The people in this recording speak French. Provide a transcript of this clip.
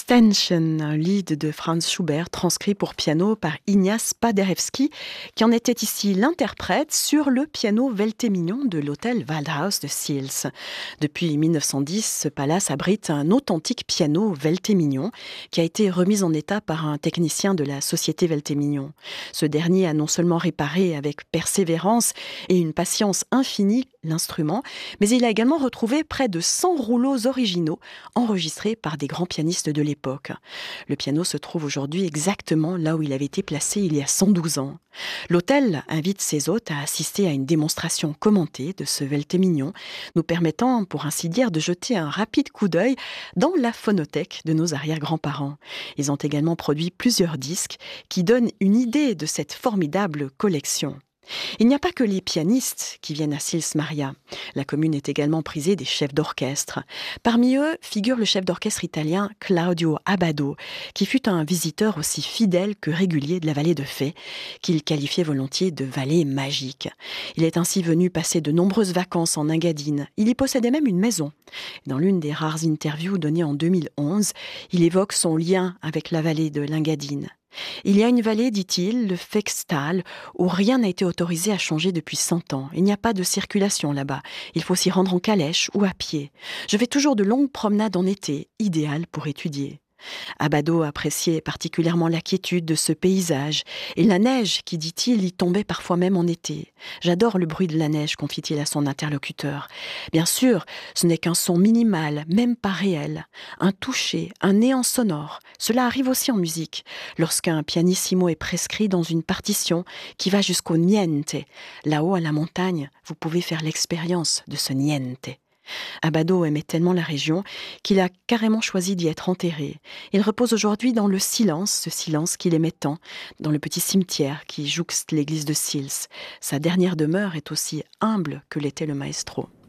Extension, un lied de Franz Schubert transcrit pour piano par Ignace Paderewski, qui en était ici l'interprète sur le piano Veltemignon de l'hôtel Waldhaus de Sils. Depuis 1910, ce palace abrite un authentique piano Veltemignon qui a été remis en état par un technicien de la société Veltemignon. Ce dernier a non seulement réparé avec persévérance et une patience infinie l'instrument, mais il a également retrouvé près de 100 rouleaux originaux enregistrés par des grands pianistes de l'époque. Le piano se trouve aujourd'hui exactement là où il avait été placé il y a 112 ans. L'hôtel invite ses hôtes à assister à une démonstration commentée de ce Veltemignon, nous permettant, pour ainsi dire, de jeter un rapide coup d'œil dans la phonothèque de nos arrière-grands-parents. Ils ont également produit plusieurs disques qui donnent une idée de cette formidable collection. Il n'y a pas que les pianistes qui viennent à Sils Maria. La commune est également prisée des chefs d'orchestre. Parmi eux figure le chef d'orchestre italien Claudio Abbado, qui fut un visiteur aussi fidèle que régulier de la vallée de Fay, qu'il qualifiait volontiers de vallée magique. Il est ainsi venu passer de nombreuses vacances en Engadine. Il y possédait même une maison. Dans l'une des rares interviews données en 2011, il évoque son lien avec la vallée de l'Engadine. Il y a une vallée, dit-il, le Fextal, où rien n'a été autorisé à changer depuis 100 ans. Il n'y a pas de circulation là-bas. Il faut s'y rendre en calèche ou à pied. Je fais toujours de longues promenades en été, idéales pour étudier. Abbado appréciait particulièrement la quiétude de ce paysage et la neige qui, dit-il, y tombait parfois même en été. « J'adore le bruit de la neige », confie-t-il à son interlocuteur. Bien sûr, ce n'est qu'un son minimal, même pas réel. Un toucher, un néant sonore. Cela arrive aussi en musique, lorsqu'un pianissimo est prescrit dans une partition qui va jusqu'au niente. Là-haut, à la montagne, vous pouvez faire l'expérience de ce niente. Abbado aimait tellement la région qu'il a carrément choisi d'y être enterré. Il repose aujourd'hui dans le silence, ce silence qu'il aimait tant, dans le petit cimetière qui jouxte l'église de Sils. Sa dernière demeure est aussi humble que l'était le maestro.